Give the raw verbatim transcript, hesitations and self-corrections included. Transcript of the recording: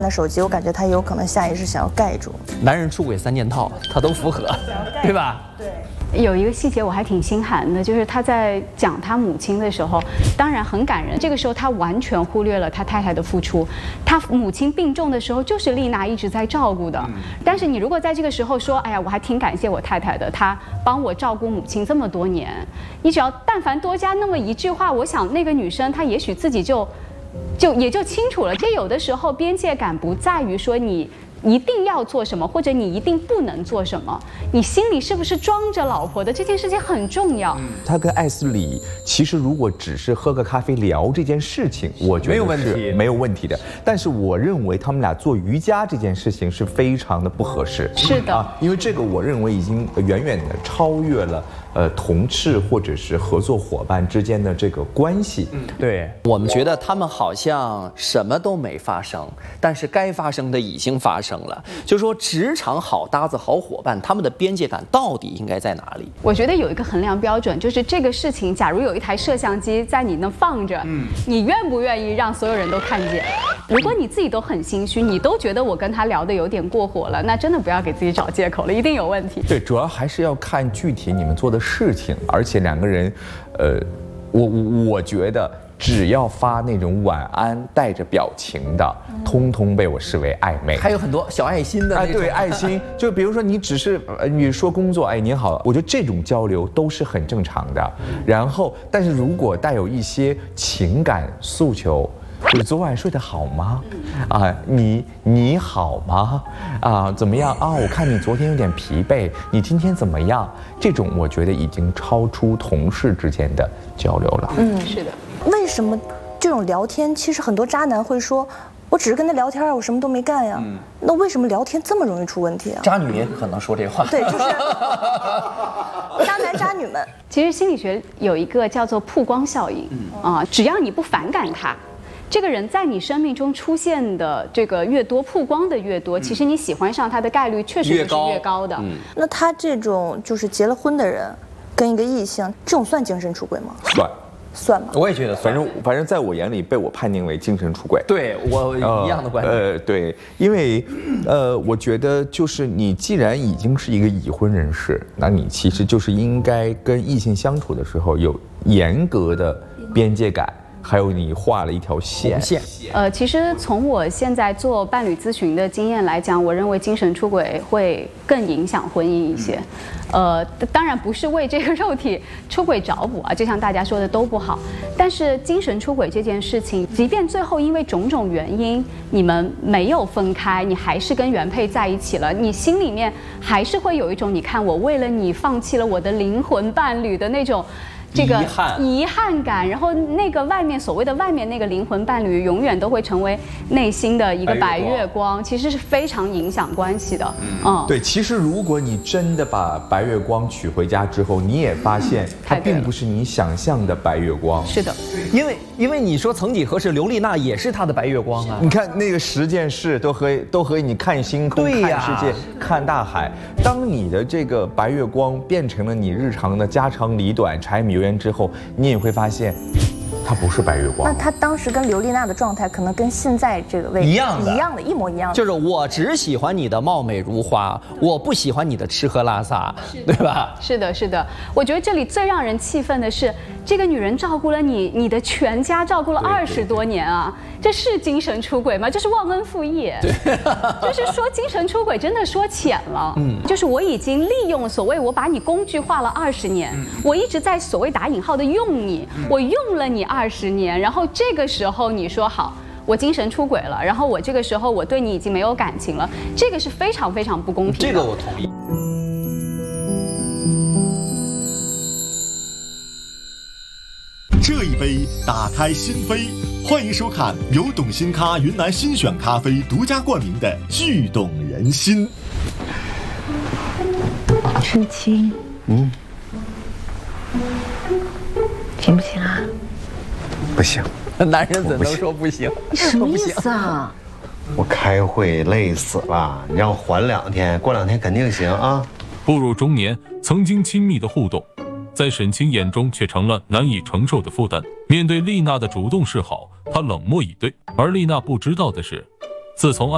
的手机，我感觉他有可能下意识想要盖住。 男人出轨三件套，他都符合，对吧？ 对。 有一个细节我还挺心寒的，就是他在讲他母亲的时候，当然很感人。这个时候他完全忽略了他太太的付出。他母亲病重的时候，就是丽娜一直在照顾的。但是你如果在这个时候说，哎呀，我还挺感谢我太太的，她帮我照顾母亲这么多年。你只要但凡多加那么一句话，我想那个女生她也许自己就。就也就清楚了，这有的时候边界感不在于说你一定要做什么，或者你一定不能做什么，你心里是不是装着老婆的这件事情很重要。嗯、 他跟艾斯里其实如果只是喝个咖啡聊这件事情，我觉得没有问题， 没有问题的。但是我认为他们俩做瑜伽这件事情是非常的不合适。 是的，啊， 因为这个我认为已经远远的超越了。呃，同事或者是合作伙伴之间的这个关系， 嗯，对，我们觉得他们好像什么都没发生，但是该发生的已经发生了。就说职场好搭子、好伙伴，他们的边界感到底应该在哪里？ 我觉得有一个衡量标准，就是这个事情，假如有一台摄像机在你那放着，嗯，你愿不愿意让所有人都看见？如果你自己都很心虚，你都觉得我跟他聊的有点过火了，那真的不要给自己找借口了，一定有问题。 对，主要还是要看具体你们做的事情，而且两个人，呃，我我觉得只要发那种晚安带着表情的，通通被我视为暧昧。 还有很多小爱心的那种， 哎，对，爱心，就比如说你只是呃你说工作，哎，你好，我觉得这种交流都是很正常的。然后，但是如果带有一些情感诉求。你昨晚睡得好吗？啊，你你好吗？啊，怎么样啊？我看你昨天有点疲惫，你今天怎么样？这种我觉得已经超出同事之间的交流了。 嗯，是的。 为什么这种聊天，其实很多渣男会说，我只是跟他聊天啊，我什么都没干呀。嗯，那为什么聊天这么容易出问题啊？ 渣女也可能说这话。 对，就是渣男渣女们。 其实心理学有一个叫做曝光效应，啊、呃，只要你不反感他。这个人在你生命中出现的这个越多，曝光的越多，其实你喜欢上他的概率确实就是越高的。嗯、 那他这种就是结了婚的人，跟一个异性，这种算精神出轨吗？ 算， 算吗？ 我也觉得算， 反正反正在我眼里被我判定为精神出轨。 对我一样的观点。 呃，对，因为呃，我觉得就是你既然已经是一个已婚人士，那你其实就是应该跟异性相处的时候有严格的边界感。还有你画了一条线。 线。 呃，其实从我现在做伴侣咨询的经验来讲，我认为精神出轨会更影响婚姻一些。呃，当然不是为这个肉体出轨找补啊，就像大家说的都不好。但是精神出轨这件事情，即便最后因为种种原因你们没有分开，你还是跟原配在一起了，你心里面还是会有一种，你看我为了你放弃了我的灵魂伴侣的那种。这个遗憾遗憾感，然后那个外面所谓的外面那个灵魂伴侣，永远都会成为内心的一个白月光，其实是非常影响关系的。嗯， 对，其实如果你真的把白月光娶回家之后，你也发现它并不是你想象的白月光。 是的， 因为因为你说曾几何时，刘丽娜也是她的白月光啊。 你看那个十件事都和都和你看星空、看世界、看大海。当你的这个白月光变成了你日常的家长里短、柴米油盐之后，你也会发现，它不是白月光。 那他当时跟刘丽娜的状态，可能跟现在这个位置一样的， 一样的，一模一样的。 就是我只喜欢你的貌美如花，我不喜欢你的吃喝拉撒，对吧？ 是的，是的。我觉得这里最让人气愤的是，这个女人照顾了你，你的全家照顾了二十多年啊，这是精神出轨吗？这是忘恩负义。对，就是说精神出轨真的说浅了。嗯，就是我已经利用所谓我把你工具化了二十年，嗯、我一直在所谓打引号的用你，嗯、我用了你二十年，然后这个时候你说好。我精神出轨了，然后我这个时候我对你已经没有感情了，这个是非常非常不公平的。 这个我同意。 这一杯打开心扉，欢迎收看由董新咖云南新选咖啡独家冠名的《剧动人心》。 春青， 嗯， 行不行啊？ 不行。 男人怎能说不行？ 你什么意思啊？ 我开会累死了，你让我缓两天，过两天肯定行啊。 步入中年，曾经亲密的互动，在沈清眼中却成了难以承受的负担。面对丽娜的主动示好，他冷漠以对。而丽娜不知道的是，自从爱